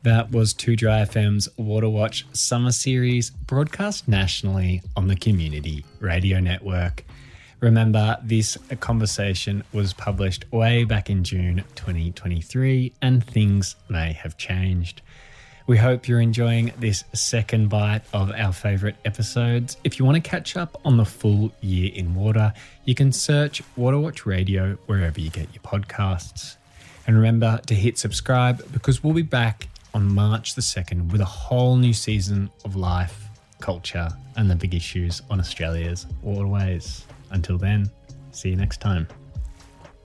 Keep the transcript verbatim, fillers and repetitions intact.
That was two Dry F M's Water Watch Summer Series, broadcast nationally on the Community Radio Network. Remember, this conversation was published way back in June twenty twenty-three, and things may have changed. We hope you're enjoying this second bite of our favourite episodes. If you want to catch up on the full year in water, you can search Water Watch Radio wherever you get your podcasts. And remember to hit subscribe, because we'll be back on March the second with a whole new season of life, culture, and the big issues on Australia's waterways. Until then, see you next time.